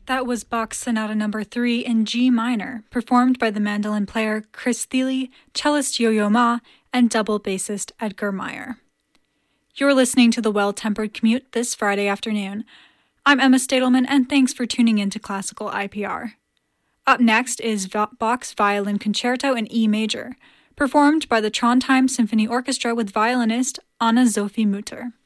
That was Bach's Sonata No. 3 in G minor, performed by the mandolin player Chris Thile, cellist Yo-Yo Ma, and double bassist Edgar Meyer. You're listening to The Well-Tempered Commute this Friday afternoon. I'm Emma Stadelman, and thanks for tuning in to Classical IPR. Up next is Bach's Violin Concerto in E major, performed by the Trondheim Symphony Orchestra with violinist Anna Sophie Mutter.